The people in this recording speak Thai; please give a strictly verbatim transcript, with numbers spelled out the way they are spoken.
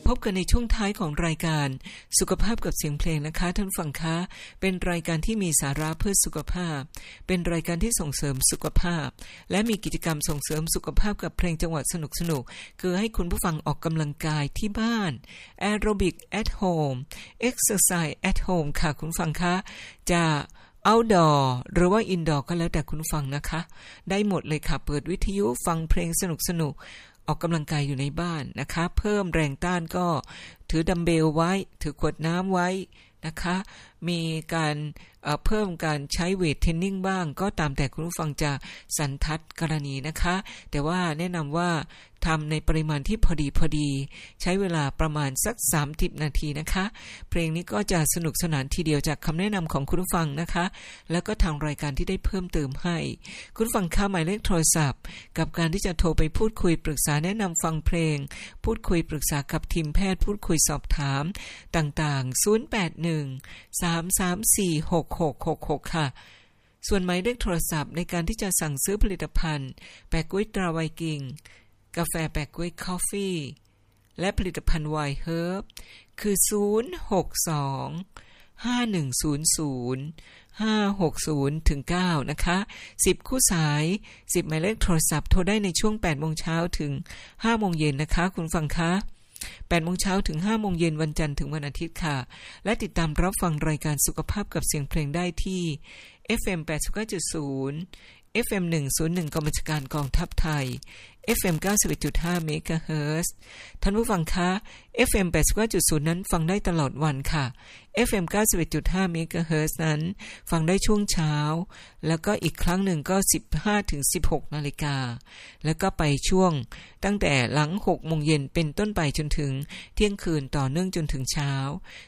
พบกันในช่วงท้ายของรายการสุขภาพกับเสียงเพลงนะคะท่านฟังคะเป็นรายการที่มีสาระเพื่อสุขภาพเป็นรายการที่ส่งเสริมสุขภาพและมีกิจกรรมส่งเสริมสุขภาพกับเพลงจังหวะสนุกๆคือให้คุณผู้ฟังออกกำลังกายที่บ้านแอโรบิก at home exercise at home ค่ะคุณฟังคะจะoutdoor หรือว่า indoor ก็แล้วแต่คุณฟังนะคะได้หมดเลยค่ะเปิดวิทยุฟังเพลงสนุกๆออกกำลังกายอยู่ในบ้านนะคะเพิ่มแรงต้านก็ถือดัมเบลไว้ถือขวดน้ำไว้นะคะมีการเอ่อเพิ่มการใช้เวทเทรนนิ่งบ้างก็ตามแต่คุณผู้ฟังจะสันทัดกรณีนะคะแต่ว่าแนะนำว่าทำในปริมาณที่พอดีพอดีใช้เวลาประมาณสักสามสิบนาทีนะคะเพลงนี้ก็จะสนุกสนานทีเดียวจากคำแนะนำของคุณผู้ฟังนะคะแล้วก็ทางรายการที่ได้เพิ่มเติมให้คุณผู้ฟังค่ะหมายเลขโทรศัพท์กับการที่จะโทรไปพูดคุยปรึกษาแนะนำฟังเพลงพูดคุยปรึกษากับทีมแพทย์พูดคุยสอบถามต่างๆศูนย์ แปด หนึ่ง สาม สาม สี่ หก หก หก หกค่ะส่วนหมายเลขโทรศัพท์ในการที่จะสั่งซื้อผลิตภัณฑ์แปะกุ้ยตราไวกิ้งกาแฟแปะกุ้ยคอฟฟี่และผลิตภัณฑ์ไวน์เฮิร์บคือศูนย์ หก สอง ห้า หนึ่ง ศูนย์ ศูนย์ ห้า หก ศูนย์ ถึง เก้านะคะสิบคู่สายสิบหมายเลขโทรศัพท์โทรได้ในช่วง แปดโมงเช้าถึง ห้าโมงเย็นนะคะคุณฟังคะแปดโมงเช้าถึง ห้าโมงเย็นวันจันทร์ถึงวันอาทิตย์ค่ะและติดตามรับฟังรายการสุขภาพกับเสียงเพลงได้ที่ เอฟ เอ็ม แปดสิบเก้าจุดศูนย์ เอฟ เอ็ม หนึ่งศูนย์หนึ่ง กองบัญชาการกองทัพไทย เอฟ เอ็ม เก้าสิบเอ็ดจุดห้า เมกะเฮิรตซ์ท่านผู้ฟังคะ เอฟ เอ็ม แปดสิบเก้าจุดศูนย์ นั้นฟังได้ตลอดวันค่ะ เอฟ เอ็ม เก้าสิบเอ็ดจุดห้า เมกะเฮิรตซ์นั้นฟังได้ช่วงเช้าแล้วก็อีกครั้งหนึ่งก็ สิบห้าถึงสิบหก นาฬิกาแล้วก็ไปช่วงตั้งแต่หลัง หกโมงเย็นเป็นต้นไปจนถึงเที่ยงคืนต่อเนื่องจนถึงเช้า